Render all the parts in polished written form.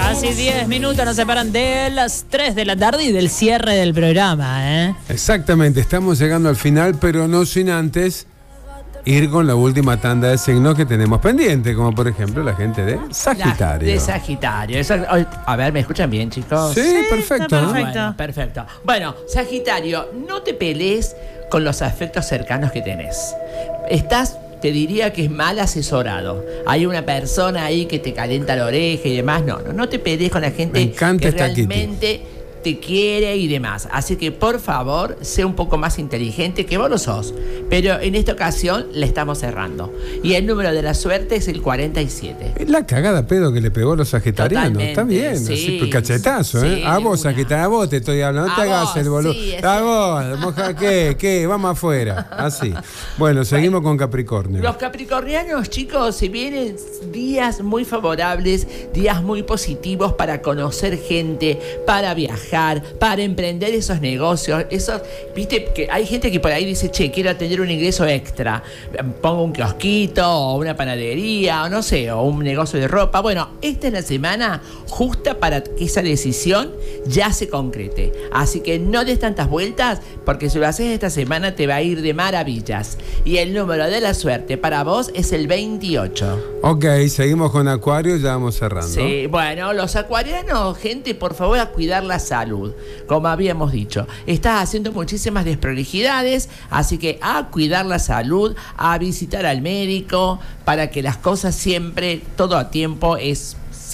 Casi 10 minutos nos separan de las 3 de la tarde y del cierre del programa, ¿eh? Exactamente, estamos llegando al final, pero no sin antes ir con la última tanda de signos que tenemos pendiente, como por ejemplo la gente de Sagitario. De Sagitario. A ver, ¿me escuchan bien, chicos? Sí, perfecto. Perfecto. Perfecto. Bueno, Sagitario, no te pelees con los afectos cercanos que tenés. Te diría que es mal asesorado. Hay una persona ahí que te calienta la oreja y demás. No te pelees con la gente que realmente te quiere y demás. Así que, por favor, sé un poco más inteligente, que vos lo sos. Pero en esta ocasión le estamos cerrando. Y el número de la suerte es el 47. Es la cagada pedo que le pegó a los sagitarianos. Totalmente, Está bien, sí, así, cachetazo, ¿eh? sí, A vos, Sagitario, a vos te estoy hablando. No te hagas el boludo. Sí, a vos, moja, ¿qué? Vamos afuera. Así. Bueno, seguimos con Capricornio. Los capricornianos, chicos, se vienen días muy favorables, días muy positivos para conocer gente, para viajar, para emprender esos negocios. Viste que hay gente que por ahí dice, che, quiero tener un ingreso extra, pongo un kiosquito o una panadería o no sé, o un negocio de ropa. Bueno, esta es la semana justa para que esa decisión ya se concrete. Así que no des tantas vueltas, porque si lo haces esta semana te va a ir de maravillas. Y el número de la suerte para vos es el 28. Ok, seguimos con Acuario, ya vamos cerrando. Sí, bueno, los acuarianos, gente, por favor, a cuidar la salud, como habíamos dicho. Estás haciendo muchísimas desprolijidades, así que a cuidar la salud, a visitar al médico, para que las cosas siempre, todo a tiempo, es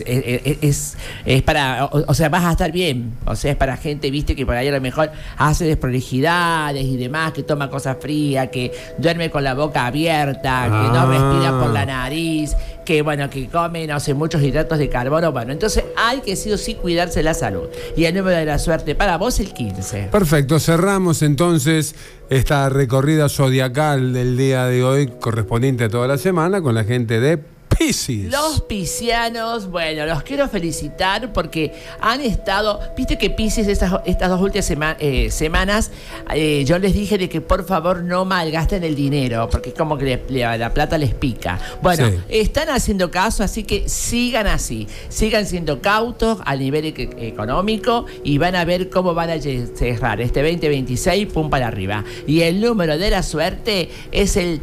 para, o sea, vas a estar bien. O sea, es para gente, viste, que por ahí a lo mejor hace desprolijidades y demás, que toma cosas frías, que duerme con la boca abierta, que no respira por la nariz, que bueno, que come, no sé, muchos hidratos de carbono. Bueno, entonces hay que sí o sí cuidarse la salud. Y el número de la suerte para vos, el 15. Perfecto, cerramos entonces esta recorrida zodiacal del día de hoy, correspondiente a toda la semana, con la gente de Piscis. Los piscianos, bueno, los quiero felicitar porque han estado, viste que Piscis estas dos últimas semanas, yo les dije de que por favor no malgasten el dinero, porque es como que la plata les pica. Bueno, sí, están haciendo caso, así que sigan así, sigan siendo cautos a nivel económico y van a ver cómo van a cerrar este 2026, pum para arriba. Y el número de la suerte es el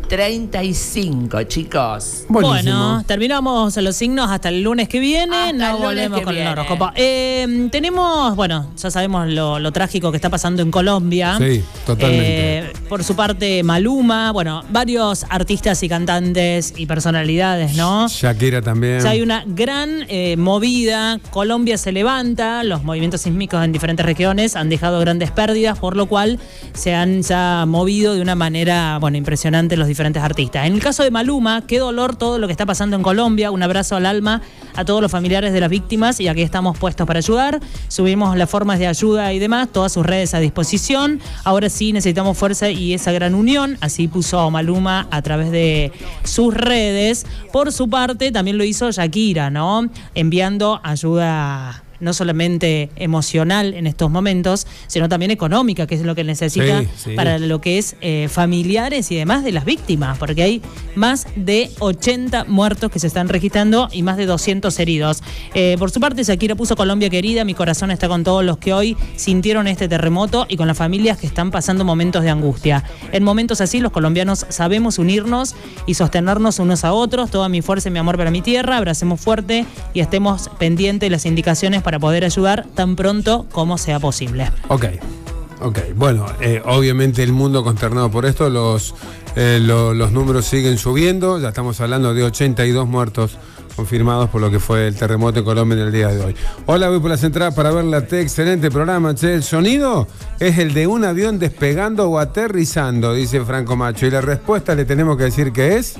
35, chicos. Buenísimo. Bueno, terminamos los signos hasta el lunes que viene. No volvemos con el horóscopo. Tenemos, bueno, ya sabemos lo trágico que está pasando en Colombia. Sí, totalmente. Por su parte, Maluma, bueno, varios artistas y cantantes y personalidades, ¿no? Shakira también. Ya hay una gran movida. Colombia se levanta, los movimientos sísmicos en diferentes regiones han dejado grandes pérdidas, por lo cual se han ya movido de una manera, bueno, impresionante los diferentes artistas. En el caso de Maluma, qué dolor todo lo que está pasando en Colombia. Un abrazo al alma a todos los familiares de las víctimas y aquí estamos puestos para ayudar. Subimos las formas de ayuda y demás, todas sus redes a disposición. Ahora sí necesitamos fuerza y esa gran unión. Así puso Maluma a través de sus redes. Por su parte también lo hizo Shakira, ¿no? Enviando ayuda no solamente emocional en estos momentos, sino también económica, que es lo que necesita para lo que es familiares y demás de las víctimas, porque hay más de 80 muertos que se están registrando y más de 200 heridos. Por su parte, Shakira puso Colombia querida, mi corazón está con todos los que hoy sintieron este terremoto y con las familias que están pasando momentos de angustia. En momentos así, los colombianos sabemos unirnos y sostenernos unos a otros. Toda mi fuerza y mi amor para mi tierra, abracemos fuerte y estemos pendientes de las indicaciones para poder ayudar tan pronto como sea posible. Ok. Bueno, obviamente el mundo consternado por esto, los números siguen subiendo, ya estamos hablando de 82 muertos confirmados por lo que fue el terremoto en Colombia en el día de hoy. Hola, voy por las entradas para ver la T, excelente programa, che. El sonido es el de un avión despegando o aterrizando, dice Franco Macho, y la respuesta le tenemos que decir que es...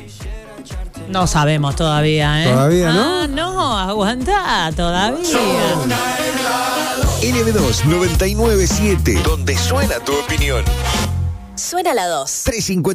No sabemos todavía, ¿eh? ¿Todavía no? Ah, no, aguantá, todavía. LB2 997, donde suena tu opinión. Suena la 2.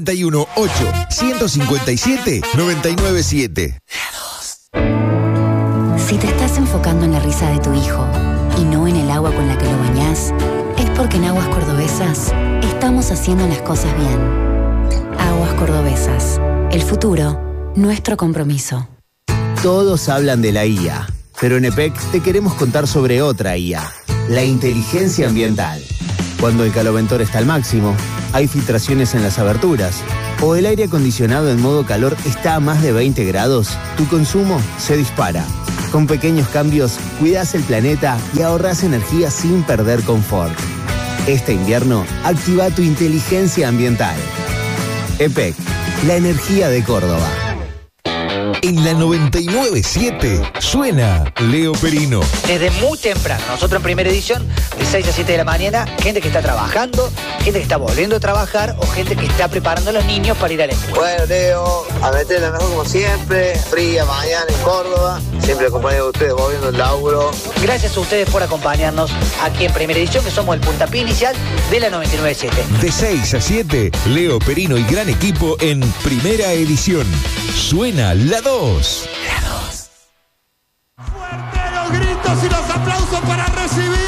351-8-157-997. La 2. Si te estás enfocando en la risa de tu hijo y no en el agua con la que lo bañás, es porque en Aguas Cordobesas estamos haciendo las cosas bien. Aguas Cordobesas. El futuro, nuestro compromiso. Todos hablan de la IA. Pero en EPEC te queremos contar sobre otra IA, la inteligencia ambiental. Cuando el caloventor está al máximo, hay filtraciones en las aberturas, o el aire acondicionado en modo calor está a más de 20 grados, tu consumo se dispara. Con pequeños cambios, cuidás el planeta y ahorrás energía sin perder confort. Este invierno, activa tu inteligencia ambiental. EPEC, la energía de Córdoba. En la 99.7 suena Leo Perino. Desde muy temprano, nosotros en Primera Edición, de 6 a 7 de la mañana, gente que está trabajando, gente que está volviendo a trabajar o gente que está preparando a los niños para ir a la escuela. Bueno, Leo, a meterla mejor como siempre, fría mañana en Córdoba, siempre acompañado de ustedes volviendo el laburo. Gracias a ustedes por acompañarnos aquí en Primera Edición, que somos el puntapié inicial de la 99.7. De 6 a 7, Leo Perino y gran equipo en Primera Edición. Suena la 2. Fuerte los gritos y los aplausos para recibir